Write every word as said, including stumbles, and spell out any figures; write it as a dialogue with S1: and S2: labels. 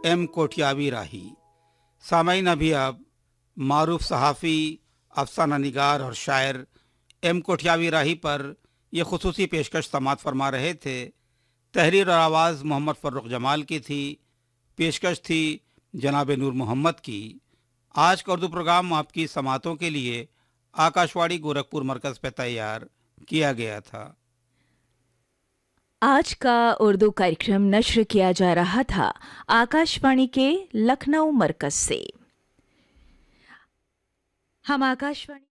S1: M कोठियावी राही। सामाईन, अभी आप मारूफ सहाफ़ी, अफसाना निगार और शायर एम कोठियावी राही पर यह खुसूसी पेशकश समात फरमा रहे थे। तहरीर और आवाज़ मोहम्मद फ़र्रुख जमाल की थी। पेशकश थी जनाब नूर मोहम्मद की। आज का उर्दू प्रोग्राम आपकी समातों के लिए आकाशवाणी गोरखपुर मरकज़ पर तैयार किया गया था।
S2: आज का उर्दू कार्यक्रम नश्र किया जा रहा था आकाशवाणी के लखनऊ मरकज से। हम आकाशवाणी